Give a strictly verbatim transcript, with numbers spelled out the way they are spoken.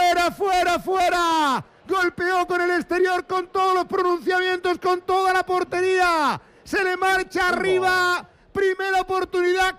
fuera, fuera, fuera. Golpeó con el exterior, con todos los pronunciamientos, con toda la portería. Se le marcha arriba. Primera oportunidad